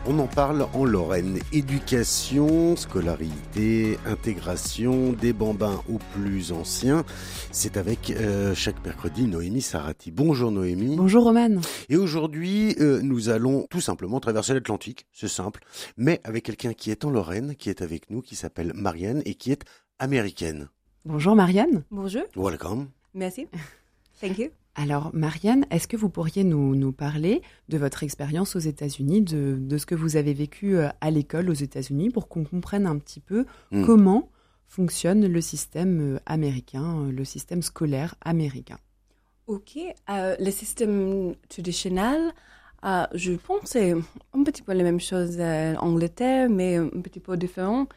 On en parle en Lorraine. Éducation, scolarité, intégration, des bambins aux plus anciens. C'est avec chaque mercredi Noémie Sarati. Bonjour Noémie. Bonjour Romane. Et aujourd'hui, nous allons tout simplement traverser l'Atlantique, c'est simple, mais avec quelqu'un qui est en Lorraine, qui est avec nous, qui s'appelle Marianne et qui est américaine. Bonjour Marianne. Bonjour. Welcome. Merci. Thank you. Alors Marianne, est-ce que vous pourriez nous parler de votre expérience aux États-Unis, de ce que vous avez vécu à l'école aux États-Unis, pour qu'on comprenne un petit peu comment fonctionne le système américain, le système scolaire américain? Ok. Le système traditionnel, je pense que c'est un petit peu la même chose en Angleterre, mais un petit peu différent.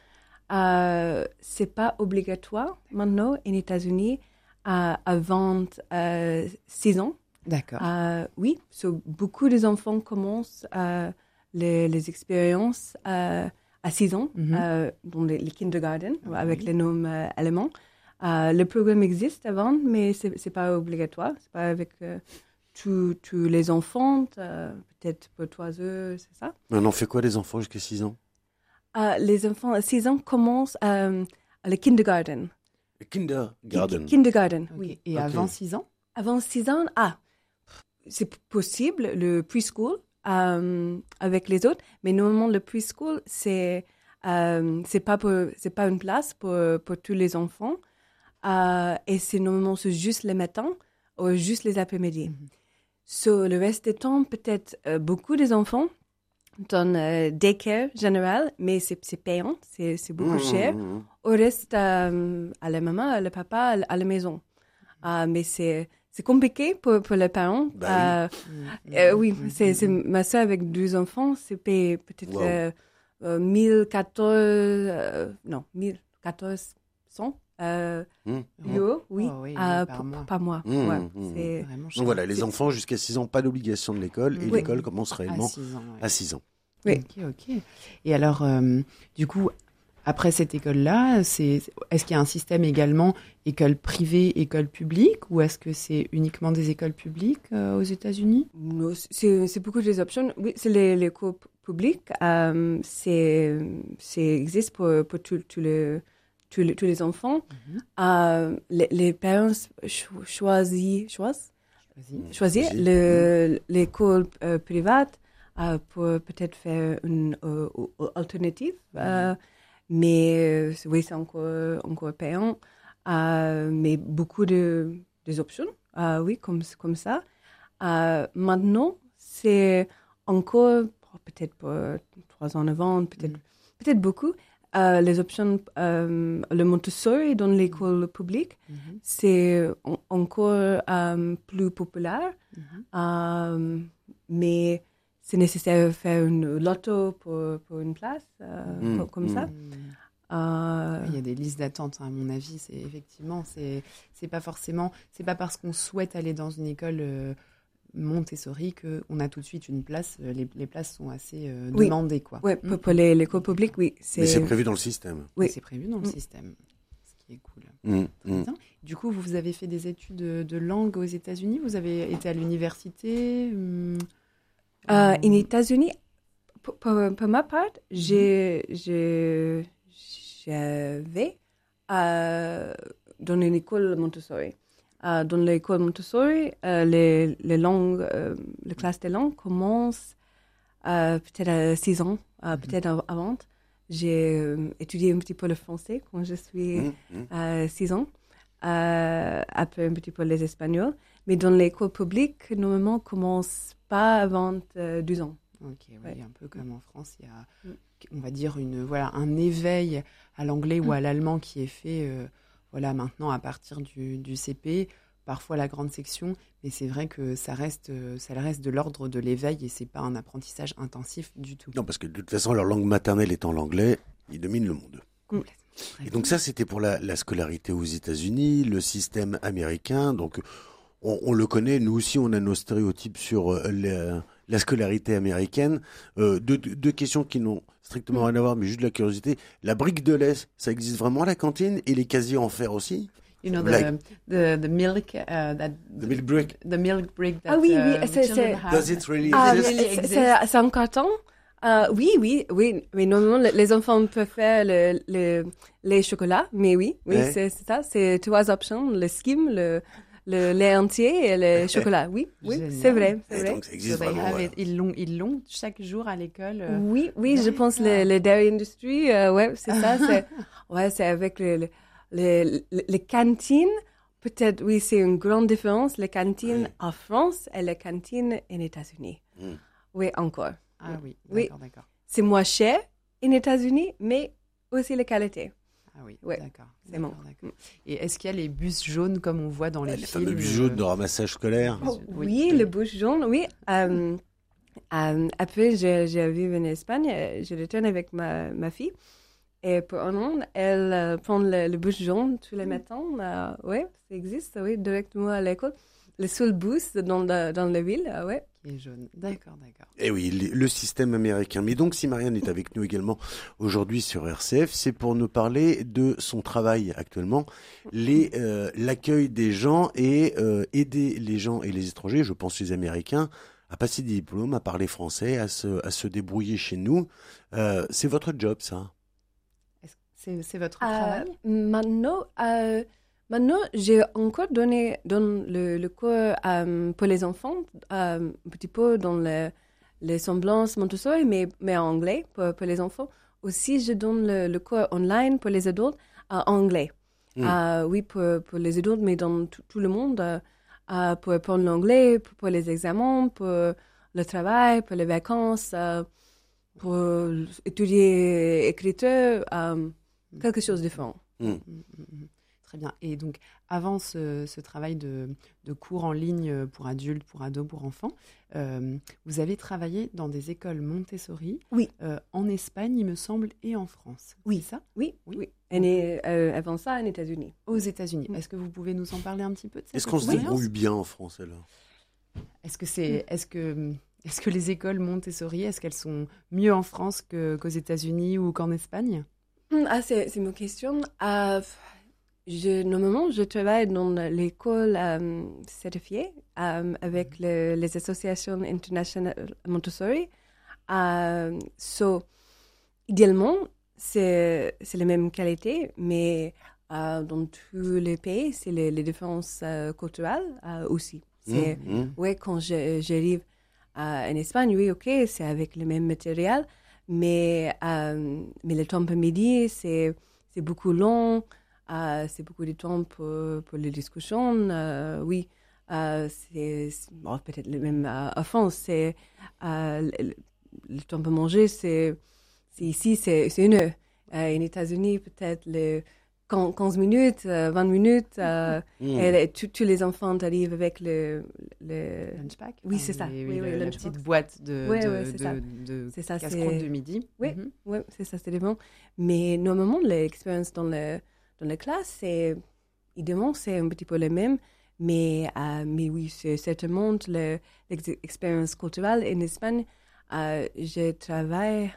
C'est pas obligatoire maintenant en États-Unis avant 6 ans. D'accord. Oui, beaucoup des enfants commencent les expériences à 6 ans dans les kindergarten avec les noms allemands. Le programme existe avant, mais c'est pas obligatoire. C'est pas avec tous les enfants, peut-être pour 3 heures, c'est ça. On en fait quoi les enfants jusqu'à 6 ans? Les enfants à 6 ans commencent à le kindergarten. Kindergarten. Kindergarten, Okay. oui. Et avant 6 ans? Avant 6 ans, c'est possible, le preschool avec les autres, mais normalement le preschool, c'est pas une place pour tous les enfants, et c'est normalement juste les matins ou juste les après-midi. Le reste du temps, peut-être beaucoup des enfants dans daycare général, mais c'est payant, c'est beaucoup cher. Au reste, à la maman, à le papa, à la maison. Mais c'est compliqué pour les parents. Oui, c'est ma soeur avec 2 enfants, c'est payé peut-être 1400 euros, oui, par mois. C'est vraiment cher. Donc voilà, les enfants jusqu'à 6 ans, pas d'obligation de l'école, et l'école commence réellement à 6 ans. Oui. Ok. Et alors, du coup, après cette école-là, est-ce qu'il y a un système également école privée, école publique, ou est-ce que c'est uniquement des écoles publiques aux États-Unis? Non, c'est beaucoup des options. Oui, c'est les écoles publiques. C'est existe pour tous les enfants. Les parents choisissent l'école privée pour peut-être faire une alternative. Mais oui, c'est encore payant. Mais beaucoup des options, oui, comme ça. Maintenant, c'est encore, peut-être pour 3 ans avant, peut-être beaucoup, les options, le Montessori dans l'école publique, c'est encore plus populaire, mais c'est nécessaire de faire une loto pour une place, comme ça. Il y a des listes d'attente, à mon avis. C'est pas forcément, c'est pas parce qu'on souhaite aller dans une école Montessori qu'on a tout de suite une place. Les places sont assez demandées, quoi. Oui, pour l'école publique, oui. Mais c'est prévu dans le système. Oui, c'est prévu dans le système, ce qui est cool. Très bien. Du coup, vous avez fait des études de langue aux États-Unis. Vous avez été à l'université. En États-Unis, pour ma part, j'avais dans une école Montessori. Dans l'école Montessori, les langues, la classe des langues commence peut-être à 6 ans, peut-être avant. J'ai étudié un petit peu le français quand je suis à 6 ans, après un petit peu les espagnols. Mais dans l'école publique, normalement, commence pas avant 12 ans. Ok, oui, un peu comme en France, il y a, on va dire, un éveil à l'anglais ou à l'allemand qui est fait maintenant à partir du CP, parfois la grande section, mais c'est vrai que ça reste de l'ordre de l'éveil et c'est pas un apprentissage intensif du tout. Non, parce que de toute façon, leur langue maternelle étant l'anglais, ils dominent le monde. Et donc ça, c'était pour la scolarité aux États-Unis, le système américain. Donc on le connaît, nous aussi, on a nos stéréotypes sur la scolarité américaine. Deux questions qui n'ont strictement rien à voir, mais juste de la curiosité. La brique de lait, ça existe vraiment à la cantine? Et les casiers en fer aussi? You know, the milk that The milk brick. The milk brick that oui, children have. Does it really Ah, exist? c'est en carton. Oui. Mais normalement, les enfants peuvent faire les chocolats. Mais oui, Ouais. c'est ça. C'est 3 options, le skim, le lait entier et le chocolat. Oui, Génial. c'est vrai. Et donc, ça existe So they vraiment. have Voilà. it. Ils l'ont chaque jour à l'école. Oui, je pense D'accord. le dairy industry, ouais, c'est ça. C'est avec les cantines. Peut-être, oui, c'est une grande différence, les cantines en France et les cantines aux États-Unis. Mm. Oui, encore. Ah oui, Oui. d'accord. C'est moins cher aux États-Unis, mais aussi la qualité. Ah oui, Ouais, d'accord. c'est bon. Et est-ce qu'il y a les bus jaunes comme on voit dans les Les films fameux bus jaunes de ramassage scolaire. Oui, le bus jaune, oui. Après, j'ai vécu en Espagne, je retourne avec ma fille. Et pour un an, elle prend le bus jaune tous les matins. Oui, ça existe, oui, directement à l'école. Le seul bus dans la ville, ouais. qui est jaune. D'accord. Et oui, le système américain. Mais donc, si Marianne est avec nous également aujourd'hui sur RCF, c'est pour nous parler de son travail actuellement, l'accueil des gens et aider les gens et les étrangers, je pense les Américains, à passer des diplômes, à parler français, à se débrouiller chez nous. C'est votre job, ça? C'est votre travail? Maintenant, j'ai encore donné le cours pour les enfants, un petit peu dans les semblances Montessori, mais en anglais pour les enfants. Aussi, je donne le cours online pour les adultes en anglais. Oui, pour les adultes, mais dans tout le monde, pour apprendre l'anglais, pour les examens, pour le travail, pour les vacances, pour étudier l'écriture, quelque chose de différent. Très bien. Et donc, avant ce travail de cours en ligne pour adultes, pour ados, pour enfants, vous avez travaillé dans des écoles Montessori, Oui. En Espagne, il me semble, et en France. Oui. C'est ça? Oui. Et avant ça, aux États-Unis. Aux États-Unis. Est-ce que vous pouvez nous en parler un petit peu de cette Est-ce qu'on se expérience? débrouille bien en France, alors? Est-ce que les écoles Montessori, est-ce qu'elles sont mieux en France qu'aux États-Unis ou qu'en Espagne? C'est ma question. Normalement, je travaille dans l'école certifiée avec les associations internationales Montessori. Idéalement, c'est la même qualité, mais dans tous les pays, c'est les différences culturelles aussi. Ouais, quand j'arrive en Espagne, oui, ok, c'est avec le même matériel, mais le temps pour midi, c'est beaucoup long. C'est beaucoup de temps pour les discussions. Oui, peut-être le même en France. C'est le temps pour manger, c'est ici, c'est 1 heure. En États-Unis, peut-être 15 minutes, 20 minutes. Et tous les enfants arrivent avec le lunchpack. Oui, c'est ça. La petite boîte de casse-croûte de midi. Oui, c'est ça, c'est bon. Mais normalement, l'expérience dans la classe, évidemment, c'est un petit peu le même, mais oui, c'est certainement l'expérience culturelle en Espagne. Je travaille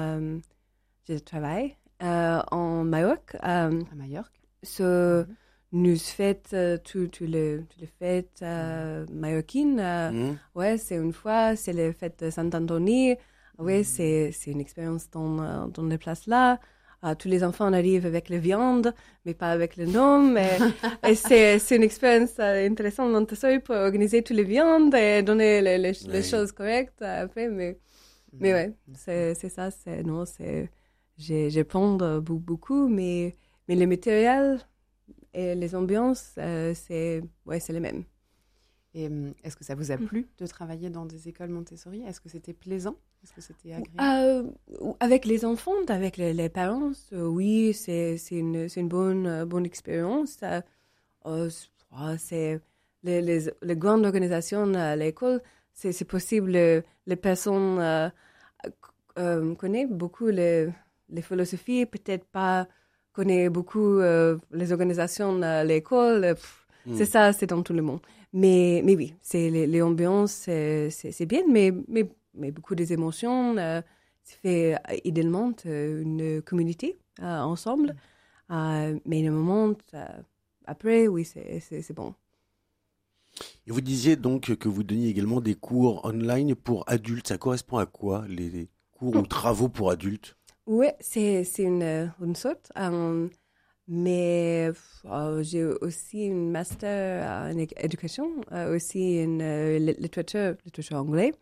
en Majorque. À Majorque. Nous fêtons toutes les fêtes majorquines. Ouais, c'est une fois, c'est la fête de Sant-Antoni. Ouais, c'est une expérience dans les places là. Tous les enfants arrivent avec la viande, mais pas avec le nom. Et c'est une expérience intéressante Montessori pour organiser toutes les viandes et donner les choses correctes après. Mais ouais, c'est ça. J'apprends beaucoup, mais le matériel et les ambiances, c'est les mêmes. Et est-ce que ça vous a plu de travailler dans des écoles Montessori? Est-ce que c'était plaisant? Est-ce que c'était agréable? Avec les enfants, avec les parents, oui, c'est une bonne expérience. C'est les grandes organisations à l'école, c'est possible, les personnes connaissent beaucoup les philosophies, peut-être pas connaissent beaucoup les organisations à l'école. C'est ça, c'est dans tout le monde. Mais oui, c'est les ambiances, c'est bien, mais beaucoup des émotions. C'est fait idéalement une communauté ensemble. Mais le moment après, oui, c'est bon. Et vous disiez donc que vous donniez également des cours online pour adultes. Ça correspond à quoi cours ou travaux pour adultes? Oui, c'est une sorte. Mais j'ai aussi un master en éducation, aussi en littérature anglaise.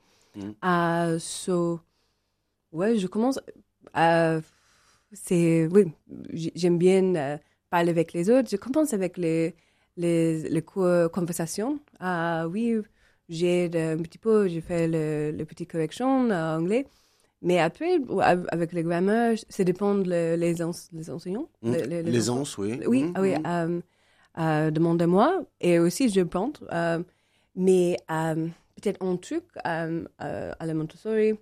Ouais, je commence. Oui, j'aime bien parler avec les autres. Je commence avec les cours conversation. Oui, j'aide un petit peu, je fais le petit correction en anglais. Mais après, avec le grammar, ça dépend les enseignants. L'aisance, oui. Oui, oui. Demandez-moi. Et aussi, je prends. Mais peut-être un truc à la Montessori,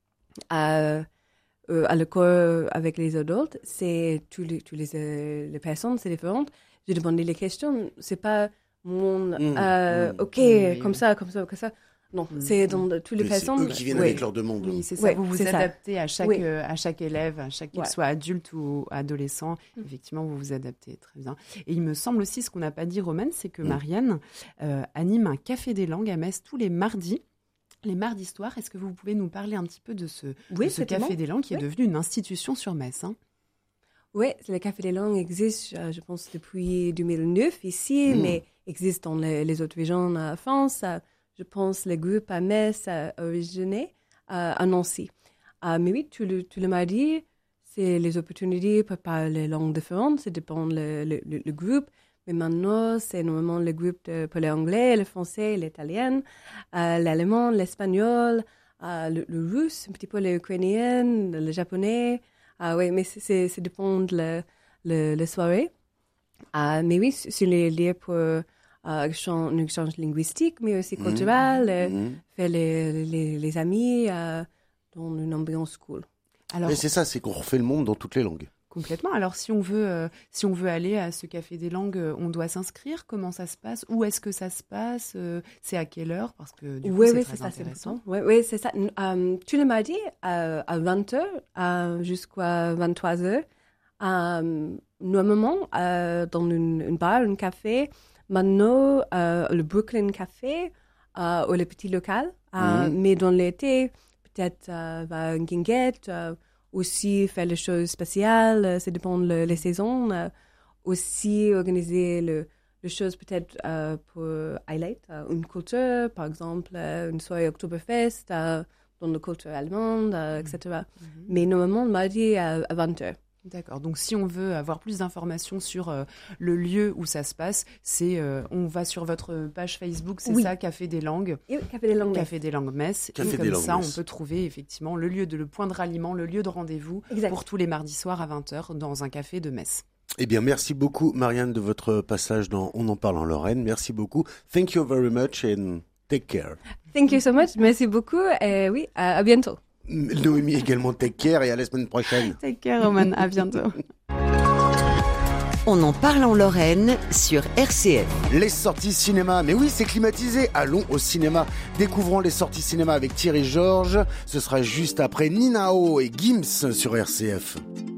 à l'école avec les adultes, c'est les personnes, c'est différent. Je demande les questions. C'est pas mon OK, comme ça, comme ça, comme ça. Non, c'est dans toutes les personnes. C'est eux qui viennent avec leurs demandes. Oui, c'est ça. Vous vous adaptez à chaque élève, qu'il soit adulte ou adolescent. Effectivement, vous vous adaptez très bien. Et il me semble aussi, ce qu'on n'a pas dit, Romaine, c'est que Marianne anime un café des langues à Metz tous les mardis. Les mardis soirs. Est-ce que vous pouvez nous parler un petit peu de ce café des langues qui est devenu une institution sur Metz, Oui, le Café des langues existe, je pense, depuis 2009 ici, mais existe dans les autres régions de France. Je pense le groupe à Metz a originé à Nancy. Mais oui, tout le mardi, c'est les opportunités pour parler les langues différentes. Ça dépend le groupe. Mais maintenant, c'est normalement le groupe pour l'anglais, le français, l'italien, l'allemand, l'espagnol, le russe, un petit peu l'ukrainien, le japonais. Oui, mais ça dépend de la soirée. Mais oui, c'est les lieux pour un échange linguistique, mais aussi culturel, faire les amis dans une ambiance cool. Alors, et c'est ça, c'est qu'on refait le monde dans toutes les langues. Complètement. Alors, si on veut aller à ce Café des langues, on doit s'inscrire. Comment ça se passe? Où est-ce que ça se passe? C'est à quelle heure? Parce que du coup, c'est très intéressant. Oui, c'est ça. Tous les mardis à 20h jusqu'à 23h. Normalement, dans une bar, un café, maintenant, le Brooklyn Café ou le petit local. Mais dans l'été, peut-être à Guinguette, aussi faire les choses spéciales, ça dépend des saisons. Aussi organiser les choses peut-être pour highlight une culture, par exemple une soirée Oktoberfest dans la culture allemande, etc. Mais normalement, mardi à 20h. D'accord. Donc, si on veut avoir plus d'informations sur le lieu où ça se passe, on va sur votre page Facebook, c'est ça, Café des langues. Et Café des langues Metz. Café des langues Metz. Et comme ça, on peut trouver effectivement le point de ralliement, le lieu de rendez-vous pour tous les mardis soirs à 20h dans un café de Metz. Eh bien, merci beaucoup, Marianne, de votre passage dans On en parle en Lorraine. Merci beaucoup. Thank you very much and take care. Thank you so much. Merci beaucoup. Et oui, à bientôt. Noémie également, take care et à la semaine prochaine. Take care, Roman, à bientôt. On en parle en Lorraine sur RCF. Les sorties cinéma, mais oui, c'est climatisé. Allons au cinéma. Découvrons les sorties cinéma avec Thierry Georges. Ce sera juste après Ninao et Gims sur RCF.